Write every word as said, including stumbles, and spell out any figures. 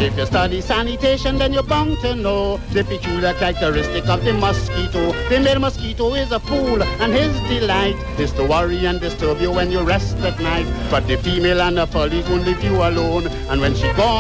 If you study sanitation, then you're bound to know the peculiar characteristic of the mosquito. The male mosquito is a fool, and his delight is to worry and disturb you when you rest at night. But the female and the follies won't leave you alone, and when she gone